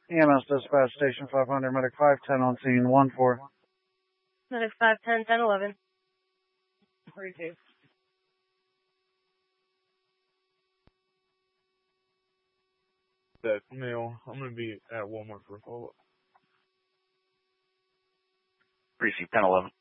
EMS dispatch station 500, medic 510 on scene 1-4. Medic 510, 1011. 32. That male, I'm going to be at Walmart for a follow-up. Precinct 1011.